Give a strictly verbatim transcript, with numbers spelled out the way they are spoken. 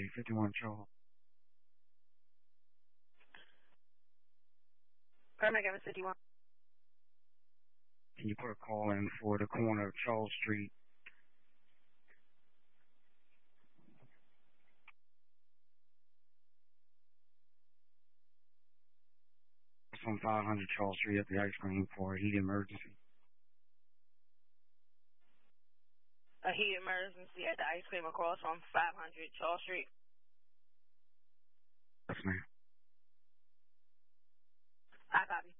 fifty-one Charles. Paramedic Evans fifty-one. Can you put a call in for the corner of Charles Street? It's on five hundred Charles Street at the ice cream for a heat emergency. A heat emergency at the ice cream across from five hundred Charles Street. Yes, ma'am. I copy.